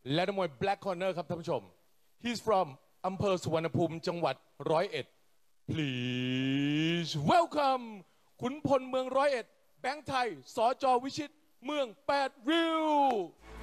และนักมวย Black Corner ครับท่านผู้ชม He's from อำเภอสุวรรณภูมิจังหวัด101 Please welcome ขุนพลเมือง101 แบงค์ไทย สจ.วิชิต เมือง8 ริ้ว